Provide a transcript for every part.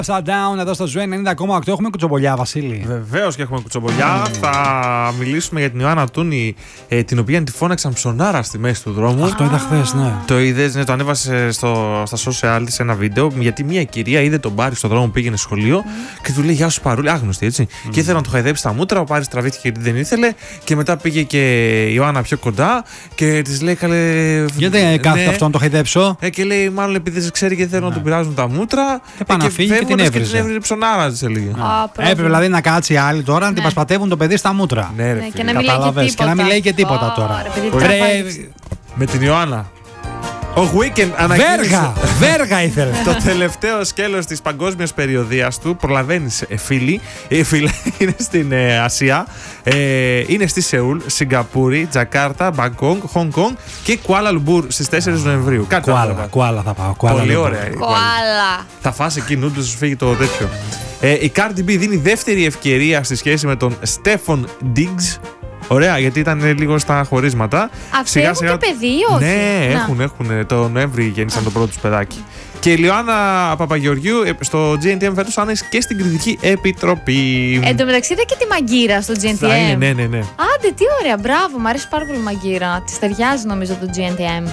Down εδώ στο Zoo 90,8. Έχουμε κουτσομπολιά, Βασίλη. Βεβαίως και έχουμε κουτσομπολιά. Θα μιλήσουμε για την Ιωάννα Τούνη, την οποία τη φώναξαν ψωνάρα στη μέση του δρόμου. Αυτό είδα χθες, ναι. Το είδες, ναι, το ανέβασε στα social της ένα βίντεο. Γιατί μια κυρία είδε τον Πάρη στον δρόμο που πήγαινε σχολείο και του λέει: Γεια σου, Παρούλη, άγνωστη έτσι. Και ήθελε να του χαϊδέψει τα μούτρα. Ο Πάρης τραβήθηκε γιατί δεν ήθελε. Και μετά πήγε και η Ιωάννα πιο κοντά και τη λέει: Καλέ. Γιατί κάθεται αυτό να το χαϊδέψω. Και λέει: Μάλλον επειδή δεν ξέρει και θέλουν να του πειράζουν τα μούτρα. Πάνε να φύγει και την έβριζε. Την έβριζε ψωνάρα, της έλεγε. Έπρεπε δηλαδή να κάτσει άλλη τώρα να την πασπατεύουν το παιδί στα μούτρα. Ναι, ρε, και να μην λέει και τίποτα τώρα. Με την Ιωάννα. Ο Weekend ανακοίνωσε. Βέργα ήθελε. Το τελευταίο σκέλος της παγκόσμιας περιοδίας του. Προλαβαίνεις, φίλοι. Είναι στην Ασία. Είναι στη Σεούλ, Σιγκαπούρη, Τζακάρτα, Μπαγκόγκ, Χονγκ Κονγκ και Κουάλα Λουμπούρ στις 4 Νοεμβρίου. Κουάλα θα πάω. Πολύ ωραία. Κουάλα. Θα φας εκεί νούντους, σου φύγει το τέτοιο. Η Cardi B δίνει δεύτερη ευκαιρία στη σχέση με τον Στέφον Diggs. Ωραία, γιατί ήταν λίγο στα χωρίσματα. Αυτοί έχουν και παιδί ή όχι? Ναι, έχουν. Το Νοέμβρη γέννησαν το πρώτο τους παιδάκι. Και η Λιωάννα Παπαγεωργίου στο GNTM φέτος θα είναι και στην Κριτική Επιτροπή. Εν τω μεταξύ είδα και τη Μαγκύρα στο GNTM. Θα είναι, ναι. Άντε, τι ωραία, μπράβο, μου αρέσει πάρα πολύ η Μαγκύρα. Της ταιριάζει νομίζω το GNTM.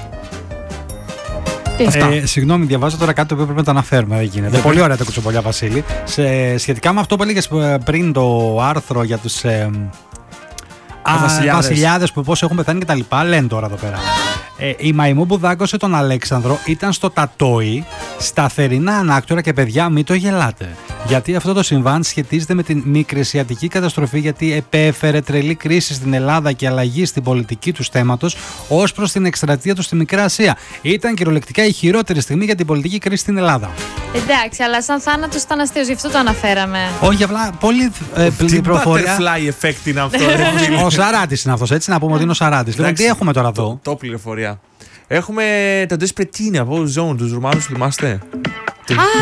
Συγγνώμη, διαβάζω τώρα κάτι που πρέπει να το αναφέρουμε. Δεν γίνεται. Πολύ ωραία τα κουτσομπολιά, Βασίλη. Σχετικά με αυτό που έλεγες πριν, το άρθρο για τους βασιλιάδες που πώς έχουν πεθάνει και τα λοιπά, λένε τώρα εδώ πέρα. Η μαϊμού που δάγκωσε τον Αλέξανδρο ήταν στο Τατόι, σταθερινά ανάκτορα και παιδιά μην το γελάτε. Γιατί αυτό το συμβάν σχετίζεται με την μικρασιατική καταστροφή, γιατί επέφερε τρελή κρίση στην Ελλάδα και αλλαγή στην πολιτική του θέματος ως προς την εκστρατεία του στη Μικρά Ασία. Ήταν κυριολεκτικά η χειρότερη στιγμή για την πολιτική κρίση στην Ελλάδα. Εντάξει, αλλά σαν θάνατος ήταν αστείος, γι' αυτό το αναφέραμε. Όχι, απλά πολύ πληροφορία. Τι butterfly effect είναι αυτό. Ο Σαράτης είναι αυτός, έτσι να πούμε ότι είναι ο Σαράτης. Λοιπόν, τι έχουμε τώρα εδώ? Το πληροφορία. Έχουμε τον Despertini από Zone, τους Ρουμάνους, θυμάστε?